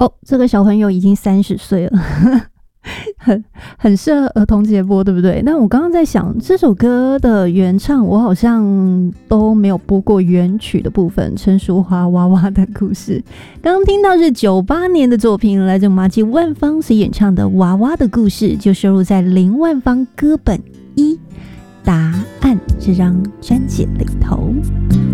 哦，这个小朋友已经30岁了，很适合儿童节播，对不对？那我刚刚在想，这首歌的原唱我好像都没有播过原曲的部分，陈淑桦娃娃的故事。刚刚听到是98年的作品，来自马季万芳所演唱的《娃娃的故事》，就收录在林万芳歌本1答案这张专辑里头。